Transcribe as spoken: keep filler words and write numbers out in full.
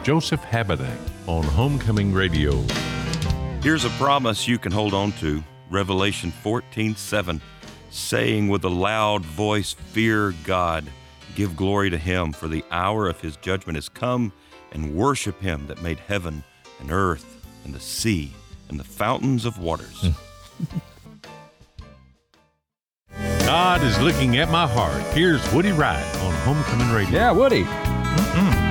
Joseph Habedank on Homecoming Radio. Here's a promise you can hold on to. Revelation fourteen seven, saying with a loud voice, fear God, give glory to him, for the hour of his judgment is come, and worship him that made heaven and earth and the sea and the fountains of waters. God is looking at my heart. Here's Woody Wright on Homecoming Radio. Yeah, Woody. Mm-mm.